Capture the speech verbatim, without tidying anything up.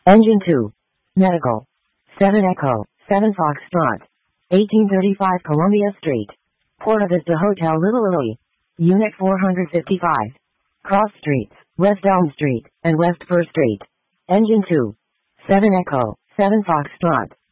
Engine two. Medical. seven Echo, seven Foxtrot. eighteen thirty-five Columbia Street. Porta Vista Hotel Little Italy. Unit four hundred fifty-five. Cross Streets, West Elm Street, and West First Street. Engine two. seven Echo, seven Foxtrot.